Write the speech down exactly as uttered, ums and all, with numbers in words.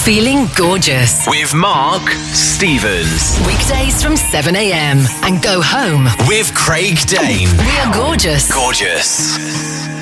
Feeling gorgeous. With Mark Stevens. Weekdays from seven a.m. and go home With Craig Dane. We are gorgeous. Gorgeous.